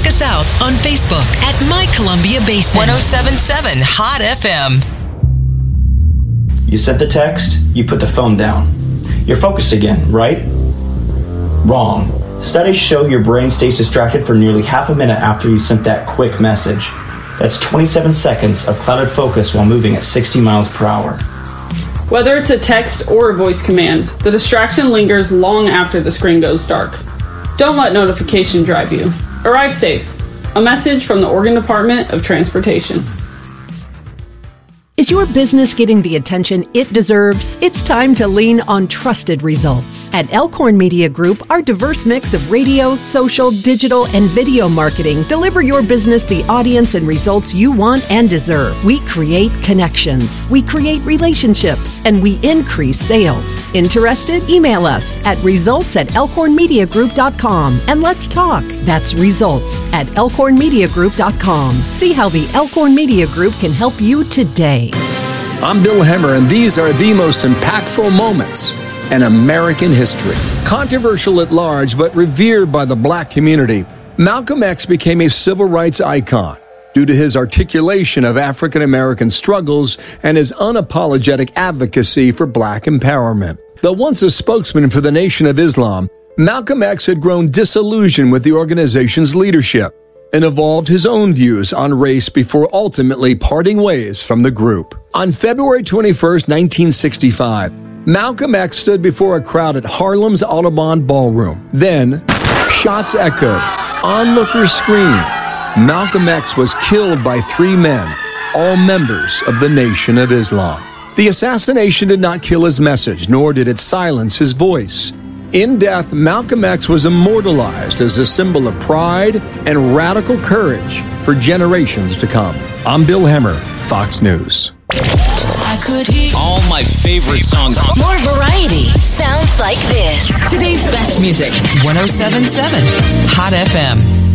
Check us out on Facebook at My Columbia Basin. 107.7 Hot FM. You sent the text, you put the phone down. You're focused again, right? Wrong. Studies show your brain stays distracted for nearly half a minute after you sent that quick message. That's 27 seconds of clouded focus while moving at 60 miles per hour. Whether it's a text or a voice command, the distraction lingers long after the screen goes dark. Don't let notification drive you. Arrive safe. A message from the Oregon Department of Transportation. Is your business getting the attention it deserves? It's time to lean on trusted results. At Elkhorn Media Group, our diverse mix of radio, social, digital, and video marketing deliver your business the audience and results you want and deserve. We create connections, we create relationships, and we increase sales. Interested? Email us at results@elkhornmediagroup.com and let's talk. That's results@elkhornmediagroup.com. See how the Elkhorn Media Group can help you today. I'm Bill Hemmer, and these are the most impactful moments in American history. Controversial at large, but revered by the black community, Malcolm X became a civil rights icon due to his articulation of African American struggles and his unapologetic advocacy for black empowerment. Though once a spokesman for the Nation of Islam, Malcolm X had grown disillusioned with the organization's leadership and evolved his own views on race before ultimately parting ways from the group. On February 21st, 1965, Malcolm X stood before a crowd at Harlem's Audubon Ballroom. Then, shots echoed, onlookers screamed. Malcolm X was killed by 3 men, all members of the Nation of Islam. The assassination did not kill his message, nor did it silence his voice. In death, Malcolm X was immortalized as a symbol of pride and radical courage for generations to come. I'm Bill Hemmer, Fox News. I could hear all my favorite songs. More variety sounds like this. Today's best music, 107.7 Hot FM.